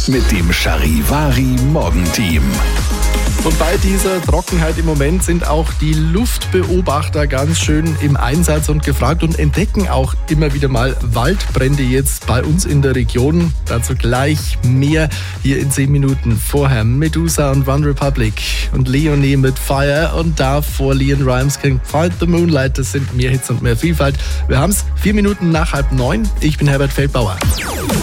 mit dem Charivari Morgenteam. Und bei dieser Trockenheit im Moment sind auch die Luftbeobachter ganz schön im Einsatz und gefragt und entdecken auch immer wieder mal Waldbrände jetzt bei uns in der Region. Dazu gleich mehr hier in 10 Minuten. Vorher Medusa und One Republic und Leonie mit Fire und davor Leon Rimes Can Fight the Moonlight. Das sind mehr Hits und mehr Vielfalt. Wir haben es 4 Minuten nach 8:30. Ich bin Herbert Feldbauer.